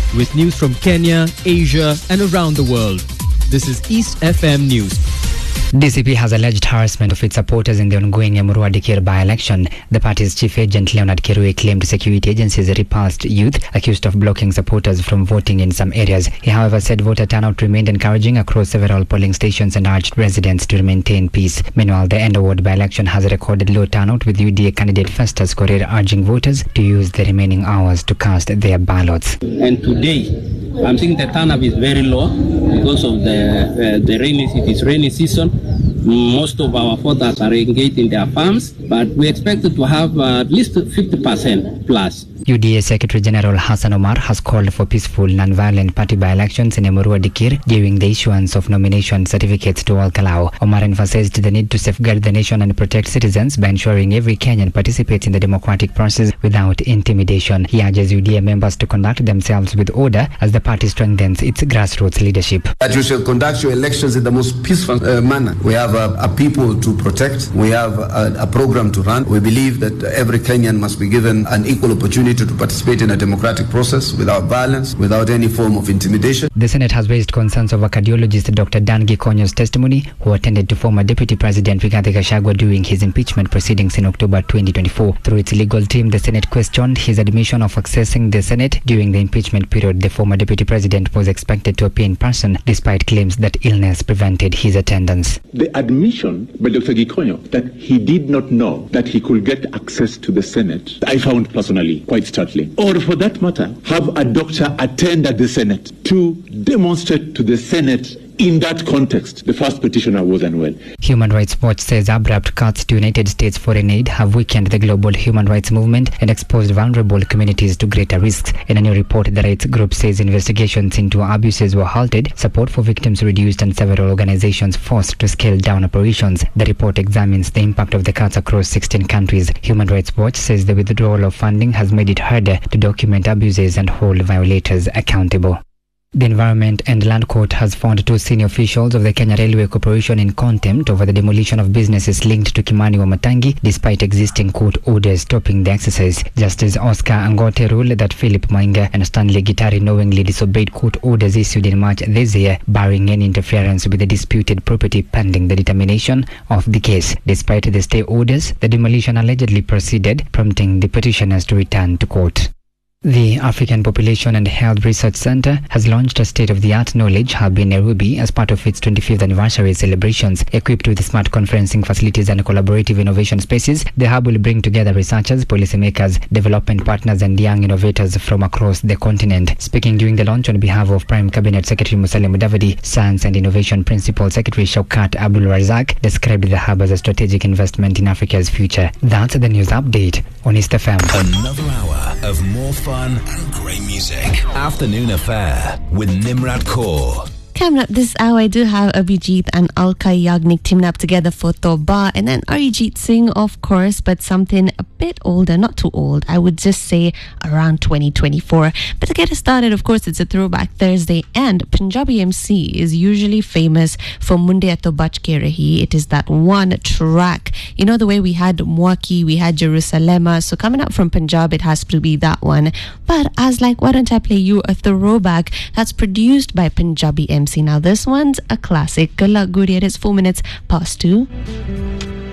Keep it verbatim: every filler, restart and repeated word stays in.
with news from Kenya, Asia, and around the world. This is East F M News. D C P has alleged harassment of its supporters in the ongoing Emurua Dikir by-election. The party's chief agent Leonard Kirui claimed security agencies repulsed youth accused of blocking supporters from voting in some areas. He, however, said voter turnout remained encouraging across several polling stations and urged residents to maintain peace. Meanwhile, the Endo Ward by-election has recorded low turnout, with U D A candidate Festus Korir urging voters to use the remaining hours to cast their ballots. And today, I'm seeing the turnout is very low because of the uh, the rainy it is rainy season. Most of our voters are engaged in their farms, but we expect to have uh, at least fifty percent plus. U D A Secretary General Hassan Omar has called for peaceful, non-violent party by-elections in Emurua Dikir during the issuance of nomination certificates to all Kalau. Omar emphasized the need to safeguard the nation and protect citizens by ensuring every Kenyan participates in the democratic process without intimidation. He urges U D A members to conduct themselves with order as the party strengthens its grassroots leadership. That you shall conduct your elections in the most peaceful uh, manner. We have a, a people to protect. We have a, a program to run. We believe that every Kenyan must be given an equal opportunity to participate in a democratic process without violence, without any form of intimidation. The Senate has raised concerns over cardiologist Doctor Dan Gikonyo's testimony, who attended to former Deputy President Rigathi Gachagua during his impeachment proceedings in October twenty twenty-four. Through its legal team, the Senate questioned his admission of accessing the Senate during the impeachment period. The former Deputy President was expected to appear in person, despite claims that illness prevented his attendance. The admission by Doctor Gikonyo that he did not know that he could get access to the Senate, I found personally quite startling. Or for that matter, have a doctor attend at the Senate to demonstrate to the Senate in that context. The first petitioner was unwell. Human Rights Watch says abrupt cuts to United States foreign aid have weakened the global human rights movement and exposed vulnerable communities to greater risks. In a new report, the rights group says investigations into abuses were halted, support for victims reduced, and several organizations forced to scale down operations. The report examines the impact of the cuts across sixteen countries. Human Rights Watch says the withdrawal of funding has made it harder to document abuses and hold violators accountable. The Environment and Land Court has found two senior officials of the Kenya Railway Corporation in contempt over the demolition of businesses linked to Kimani Wamatangi, despite existing court orders stopping the exercise. Justice Oscar Angote ruled that Philip Mainga and Stanley Gitari knowingly disobeyed court orders issued in March this year, barring any interference with the disputed property pending the determination of the case. Despite the stay orders, the demolition allegedly proceeded, prompting the petitioners to return to court. The African Population and Health Research Center has launched a state-of-the-art knowledge hub in Nairobi as part of its twenty-fifth anniversary celebrations. Equipped with smart conferencing facilities and collaborative innovation spaces, the hub will bring together researchers, policymakers, development partners, and young innovators from across the continent. Speaking during the launch on behalf of Prime Cabinet Secretary Musalia Mudavadi, Science and Innovation Principal Secretary Shaukat Abdul Razak described the hub as a strategic investment in Africa's future. That's the news update on East F M. Another hour of more fun and great music. Afternoon Affair with Nimrat Kaur. Coming up this hour, I do have Abhijit and Alka Yagnik teaming up together for Toba, and then Arijit Singh, of course, but something a bit older, not too old, I would just say around twenty twenty-four. But to get us started, of course, it's a Throwback Thursday, and Punjabi M C is usually famous for Munde To Bach Ke Rahi. It is that one track. You know, the way we had Mwaki, we had Jerusalema, so coming up from Punjab, it has to be that one. But I was like, why don't I play you a throwback that's produced by Punjabi M C? Now this one's a classic. Good luck, Goody. It is four minutes past two.